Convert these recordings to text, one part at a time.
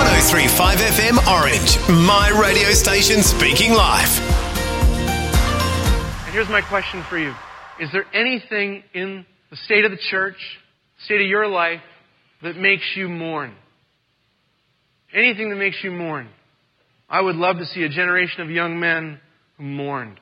103.5 FM Orange, my radio station speaking live. And here's my question for you. Is there anything in the state of the church, state of your life, that makes you mourn? Anything that makes you mourn? I would love to see a generation of young men who mourned,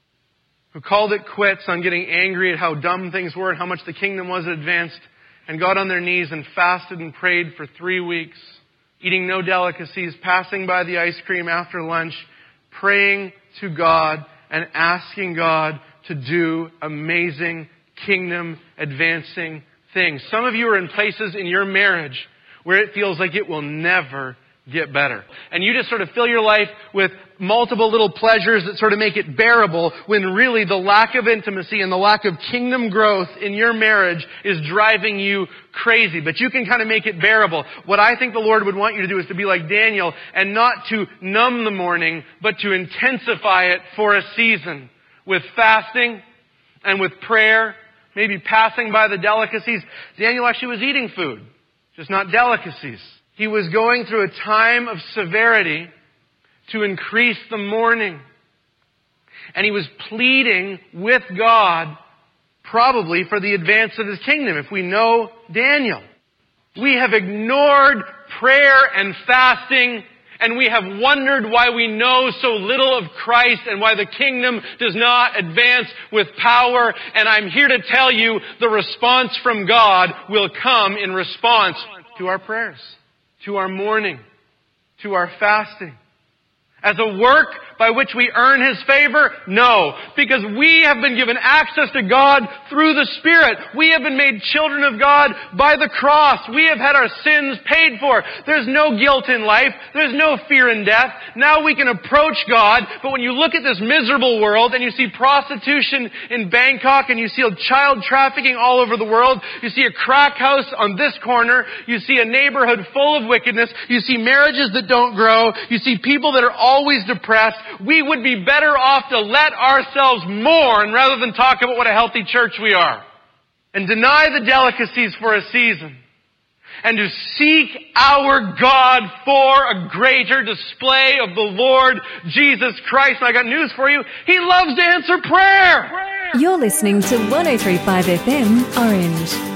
who called it quits on getting angry at how dumb things were and how much the kingdom was advanced, and got on their knees and fasted and prayed for 3 weeks, eating no delicacies, passing by the ice cream after lunch, praying to God and asking God to do amazing kingdom advancing things. Some of you are in places in your marriage where it feels like it will never get better. And you just sort of fill your life with multiple little pleasures that sort of make it bearable, when really the lack of intimacy and the lack of kingdom growth in your marriage is driving you crazy. But you can kind of make it bearable. What I think the Lord would want you to do is to be like Daniel and not to numb the mourning, but to intensify it for a season with fasting and with prayer, maybe passing by the delicacies. Daniel actually was eating food, just not delicacies. He was going through a time of severity to increase the mourning. And he was pleading with God, probably for the advance of His kingdom, if we know Daniel. We have ignored prayer and fasting, and we have wondered why we know so little of Christ and why the kingdom does not advance with power. And I'm here to tell you, the response from God will come in response to our prayers, to our mourning, to our fasting. As a work by which we earn His favor? No. Because we have been given access to God through the Spirit. We have been made children of God by the cross. We have had our sins paid for. There's no guilt in life. There's no fear in death. Now we can approach God. But when you look at this miserable world and you see prostitution in Bangkok and you see child trafficking all over the world, you see a crack house on this corner, you see a neighborhood full of wickedness, you see marriages that don't grow, you see people that are always depressed, we would be better off to let ourselves mourn rather than talk about what a healthy church we are. And deny the delicacies for a season. And to seek our God for a greater display of the Lord Jesus Christ. And I got news for you. He loves to answer prayer. You're listening to 103.5 FM Orange.